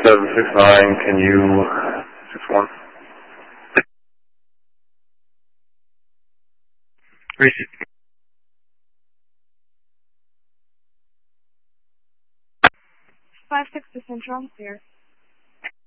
769, can you 61? Receive. 56 to Central, clear.